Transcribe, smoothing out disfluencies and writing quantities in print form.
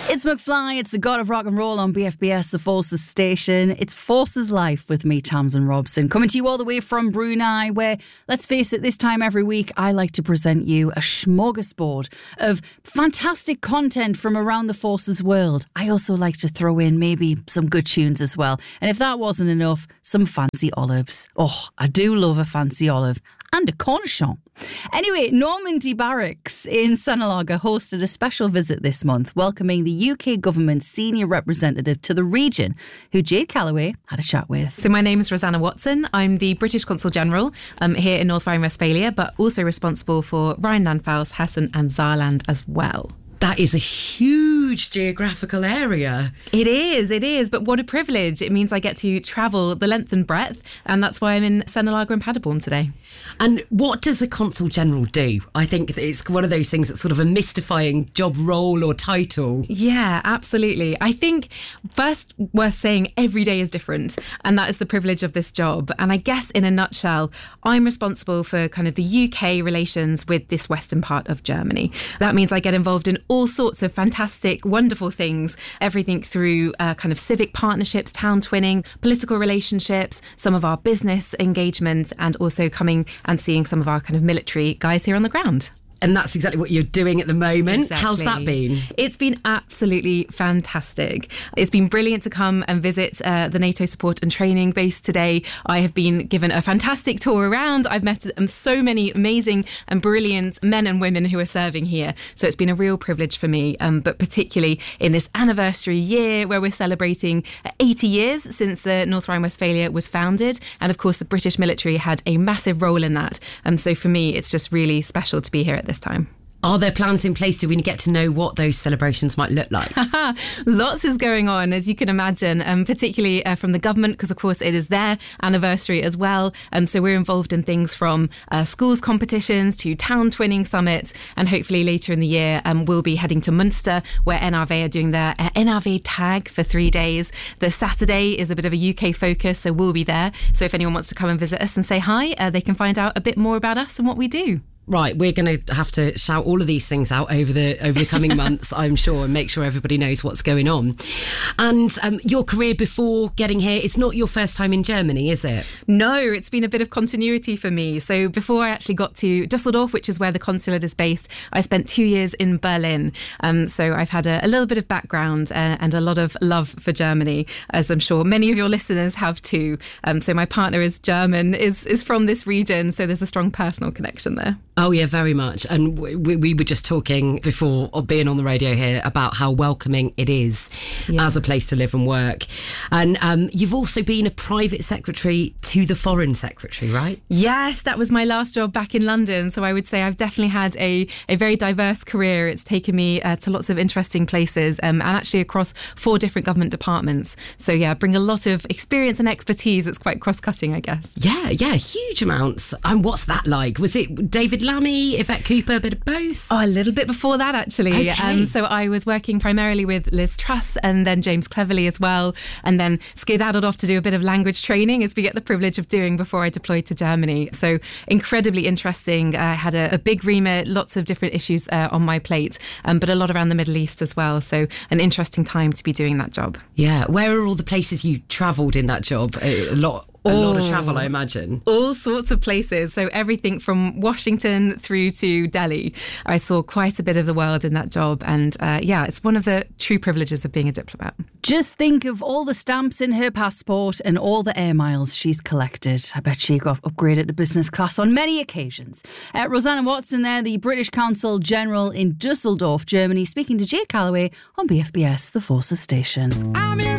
It's McFly, it's the god of rock and roll on BFBS, the Forces station. It's Forces Life with me, Tamsin Robson, coming to you all the way from Brunei, where, let's face it, this time every week, I like to present you a smorgasbord of fantastic content from around the Forces world. I also like to throw in maybe some good tunes as well. And if that wasn't enough, some fancy olives. Oh, I do love a fancy olive. And a cornichon. Anyway, Normandy Barracks in Senalaga hosted a special visit this month, welcoming the UK government's senior representative to the region, who Jade Calloway had a chat with. So my name is Rosanna Watson. I'm the British Consul General here in North Rhine-Westphalia, but also responsible for Rhineland-Pfalz, Hessen and Saarland as well. That is a huge geographical area. It is. But what a privilege. It means I get to travel the length and breadth, and that's why I'm in Senalaga and Paderborn today. And what does a Consul General do? I think it's one of those things that's sort of a mystifying job role or title. Yeah, absolutely. I think first worth saying every day is different, and that is the privilege of this job. And I guess in a nutshell, I'm responsible for kind of the UK relations with this western part of Germany. That means I get involved in all sorts of fantastic, wonderful things, everything through kind of civic partnerships, town twinning, political relationships, some of our business engagement, and also coming and seeing some of our kind of military guys here on the ground. And that's exactly what you're doing at the moment. Exactly. How's that been? It's been absolutely fantastic. It's been brilliant to come and visit the NATO support and training base today. I have been given a fantastic tour around. I've met so many amazing and brilliant men and women who are serving here. So it's been a real privilege for me, but particularly in this anniversary year where we're celebrating 80 years since the North Rhine-Westphalia was founded. And of course, the British military had a massive role in that. So for me, it's just really special to be here at this time. Are there plans in place? Do we get to know what those celebrations might look like? Lots is going on, as you can imagine, particularly from the government, because of course it is their anniversary as well. So we're involved in things from schools competitions to town twinning summits, and hopefully later in the year we'll be heading to Munster, where NRV are doing their NRV tag for 3 days. The Saturday is a bit of a UK focus, so we'll be there. So if anyone wants to come and visit us and say hi, they can find out a bit more about us and what we do. Right, we're going to have to shout all of these things out over the coming months, I'm sure, and make sure everybody knows what's going on. And your career before getting here, it's not your first time in Germany, is it? No, it's been a bit of continuity for me. So before I actually got to Düsseldorf, which is where the consulate is based, I spent 2 years in Berlin. So I've had a little bit of background and a lot of love for Germany, as I'm sure many of your listeners have too. So my partner is German, is from this region, so there's a strong personal connection there. Oh, yeah, very much. And we were just talking before being on the radio here about how welcoming it is as a place to live and work. And you've also been a private secretary to the Foreign Secretary, right? Yes, that was my last job back in London. So I would say I've definitely had a very diverse career. It's taken me to lots of interesting places and actually across 4 different government departments. So yeah, bring a lot of experience and expertise. It's quite cross-cutting, I guess. Yeah, huge amounts. And what's that like? Was it David Lammy, Yvette Cooper, a bit of both? Oh, a little bit before that, actually. Okay. So I was working primarily with Liz Truss and then James Cleverly as well, and then skedaddled off to do a bit of language training, as we get the privilege of doing before I deployed to Germany. So incredibly interesting. I had a big remit, lots of different issues on my plate, but a lot around the Middle East as well. So an interesting time to be doing that job. Yeah. Where are all the places you travelled in that job? A lot of travel, I imagine. All sorts of places. So everything from Washington through to Delhi. I saw quite a bit of the world in that job. And it's one of the true privileges of being a diplomat. Just think of all the stamps in her passport and all the air miles she's collected. I bet she got upgraded to business class on many occasions. Rosanna Watson there, the British Consul General in Düsseldorf, Germany, speaking to Jade Calloway on BFBS, the Forces station.